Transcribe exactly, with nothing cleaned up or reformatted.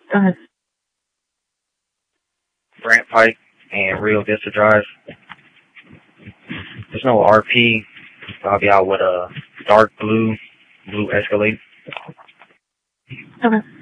Go ahead. Grant Pike and Rio Vista Drive. There's no R P. I'll be out with a dark blue, blue Escalade. Okay.